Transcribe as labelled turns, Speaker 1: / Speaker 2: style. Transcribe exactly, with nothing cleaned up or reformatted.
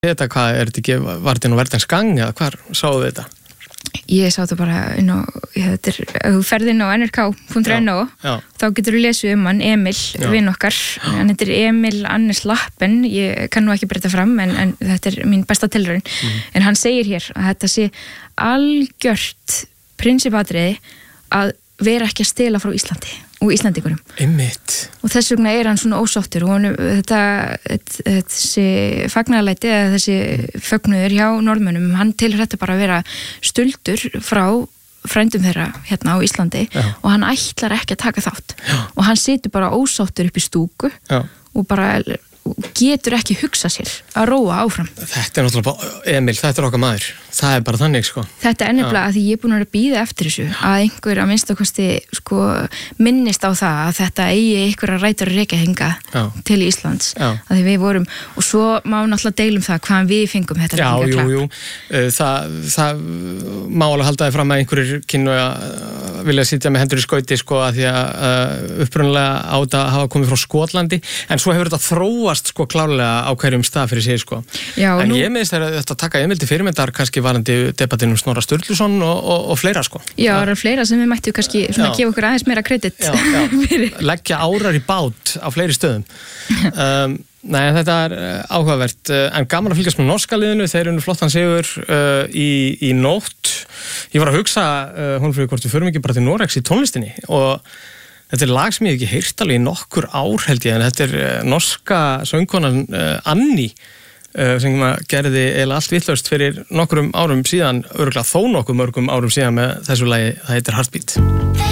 Speaker 1: Þetta, hvað er þetta ekki, var þetta nú Verdens gang eða hvar sáðu þetta?
Speaker 2: Ég sá þetta bara inn á, þetta er, ef þú ferð inn á n r k punktur n o þá getur þú lesið um hann, Emil, vinn okkar, hann heitir Emil Annes Lappen, ég kann nú ekki breyta fram en, en þetta er mín besta tilraun, mm. en hann segir hér að þetta sé algjört prinsipatriði að vera ekki að stela frá Íslandi og Íslandingurum.
Speaker 1: Einmitt.
Speaker 2: Og þess vegna er hann svona ósáttur og hann, þetta, þetta, þessi fagnaðarlæti eða þessi fögnuður hjá Norðmönnum, hann tilur þetta bara að vera stuldur frá frændum þeirra hérna á Íslandi Já. Og hann ætlar ekki að taka þátt. Já. Og hann situr bara ósáttur upp í stúku Já. Og bara getur ekki hugsa sér að róa áfram.
Speaker 1: Þetta er náttúrulega bara, Emil, þetta er okkar maður. Það er bara þannig, sko.
Speaker 2: Þetta er nefnilega að því ég er búin að bíða eftir þessu, að einhver að minnstakosti, sko, minnist á það að þetta eigi einhverja rætur að rekja hingað til Íslands. Já. Að því við vorum, og svo má náttúrulega deilum það hvaðan við fengum þetta.
Speaker 1: Já, jú, jú. Það, það má alveg halda þið fram að einhverjir kynnu að vilja sitja með hendur í skauti, sko, að því að upprunalega á þetta hafa komið frá Skotlandi, en svo hefur þetta þróast, sko, klárlega á hverjum stað fyrir sig, sko. Já, en nú... ég meðist þegar þetta taka Emil til fyrirmyndar kannski varandi debattinn um Snorra Sturluson og, og, og fleira, sko.
Speaker 2: Já, það eru fleira sem við mættum kannski svona já. Gefa okkur aðeins meira kredit. Já, já.
Speaker 1: Leggja árar í bát á fleiri stöðum. um, nei, þetta er áhugavert. En gaman að fylgjast með norska liðinu, þeir eru flottan sigur uh, í, í nótt. Ég var að hugsa, uh, hún fyrir hvort við förum ekki bara til Noregs í tónlistinni og þetta er lag sem ég ekki heyrt alveg í nokkur ár held ég, en þetta er uh, norska söngkonan uh, Annie uh, sem gerði eiginlega allt vitlaust fyrir nokkrum árum síðan, örugglega þó nokkuð mörgum árum síðan með þessu lagi, það heitir Heartbeat.